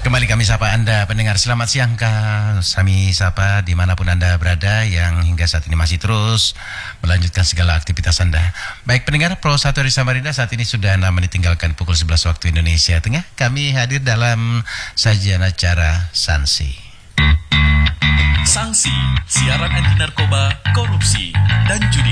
Kembali kami sapa Anda pendengar, selamat siang. Kami sapa dimanapun Anda berada yang hingga saat ini masih terus melanjutkan segala aktivitas Anda. Baik pendengar, Pro 1 dari Samarinda saat ini sudah 6 menit tinggalkan pukul 11 waktu Indonesia Tengah. Kami hadir dalam sajian acara Sanksi. Sanksi, siaran anti narkoba, korupsi, dan judi.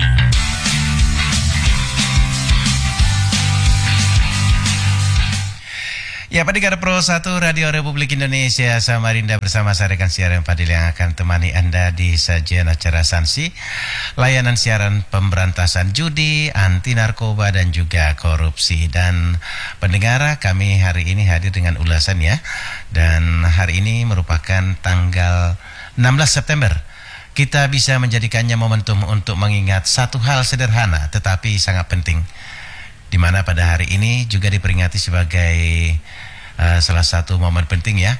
Ya, pendengar Pro 1 Radio Republik Indonesia Samarinda bersama saya rekan siaran Fadil yang akan temani Anda di sajian acara Sanksi, layanan siaran pemberantasan judi, anti narkoba dan juga korupsi. Dan pendengar, kami hari ini hadir dengan ulasan ya. Dan hari ini merupakan tanggal 16 September. Kita bisa menjadikannya momentum untuk mengingat satu hal sederhana tetapi sangat penting, di mana pada hari ini juga diperingati sebagai salah satu momen penting ya,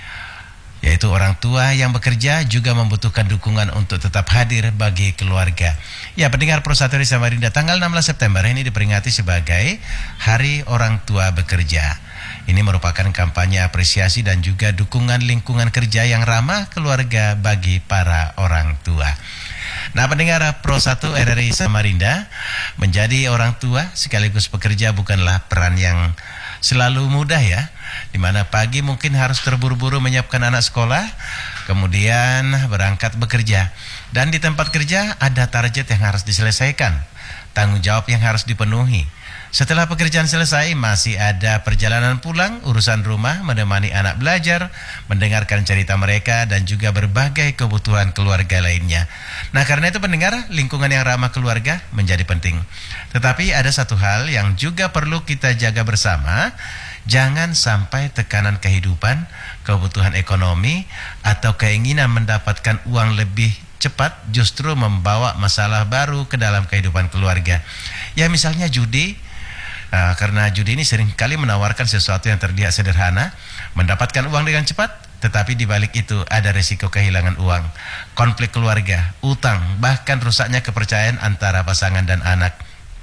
yaitu orang tua yang bekerja juga membutuhkan dukungan untuk tetap hadir bagi keluarga. Ya, pendengar Pro 1 di Samarinda, tanggal 16 September ini diperingati sebagai Hari Orang Tua Bekerja. Ini merupakan kampanye apresiasi dan juga dukungan lingkungan kerja yang ramah keluarga bagi para orang tua. Nah, pendengar Pro 1 RRI Samarinda, menjadi orang tua sekaligus pekerja bukanlah peran yang selalu mudah ya, dimana pagi mungkin harus terburu-buru menyiapkan anak sekolah, kemudian berangkat bekerja, dan di tempat kerja ada target yang harus diselesaikan, tanggung jawab yang harus dipenuhi. Setelah pekerjaan selesai, masih ada perjalanan pulang, urusan rumah, menemani anak belajar, mendengarkan cerita mereka, dan juga berbagai kebutuhan keluarga lainnya. Nah, karena itu pendengar, lingkungan yang ramah keluarga menjadi penting. Tetapi ada satu hal yang juga perlu kita jaga bersama, jangan sampai tekanan kehidupan, kebutuhan ekonomi, atau keinginan mendapatkan uang lebih cepat justru membawa masalah baru ke dalam kehidupan keluarga. Ya, misalnya judi. Karena judi ini seringkali menawarkan sesuatu yang terlihat sederhana, mendapatkan uang dengan cepat, tetapi di balik itu ada resiko kehilangan uang, konflik keluarga, utang, bahkan rusaknya kepercayaan antara pasangan dan anak.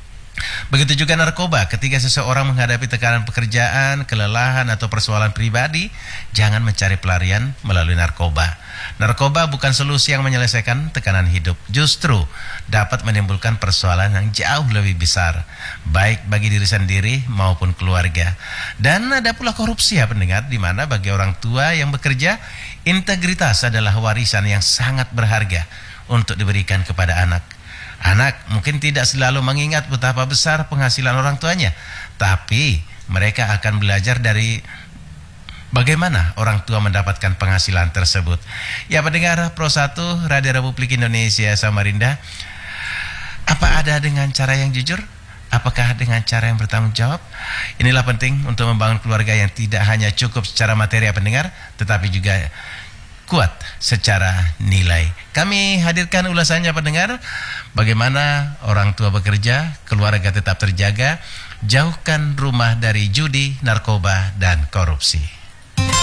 Begitu juga narkoba. Ketika seseorang menghadapi tekanan pekerjaan, kelelahan, atau persoalan pribadi, jangan mencari pelarian melalui narkoba. Narkoba bukan solusi yang menyelesaikan tekanan hidup, justru dapat menimbulkan persoalan yang jauh lebih besar, baik bagi diri sendiri maupun keluarga. Dan ada pula korupsi ya pendengar, di mana bagi orang tua yang bekerja, integritas adalah warisan yang sangat berharga untuk diberikan kepada anak. Anak mungkin tidak selalu mengingat betapa besar penghasilan orang tuanya, tapi mereka akan belajar dari bagaimana orang tua mendapatkan penghasilan tersebut. Ya, pendengar Pro 1 Radio Republik Indonesia Samarinda, apa ada dengan cara yang jujur? Apakah dengan cara yang bertanggung jawab? Inilah penting untuk membangun keluarga yang tidak hanya cukup secara materi ya pendengar, tetapi juga kuat secara nilai. Kami hadirkan ulasannya pendengar, bagaimana orang tua bekerja, keluarga tetap terjaga, jauhkan rumah dari judi, narkoba, dan korupsi.